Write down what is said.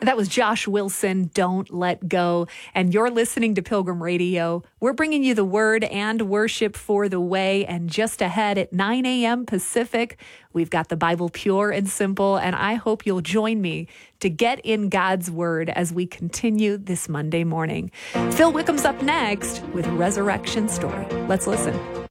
That was Josh Wilson, Don't Let Go. And you're listening to Pilgrim Radio. We're bringing you the word and worship for the way. And just ahead at 9 a.m. Pacific, we've got the Bible pure and simple. And I hope you'll join me to get in God's word as we continue this Monday morning. Phil Wickham's up next with Resurrection Story. Let's listen.